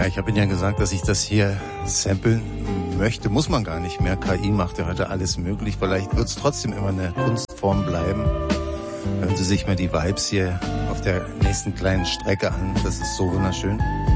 Ja, ich habe Ihnen ja gesagt, dass ich das hier samplen möchte. Muss man gar nicht mehr. KI macht ja heute alles möglich. Vielleicht wird es trotzdem immer eine Kunstform bleiben. Hören Sie sich mal die Vibes hier auf der nächsten kleinen Strecke an. Das ist so wunderschön.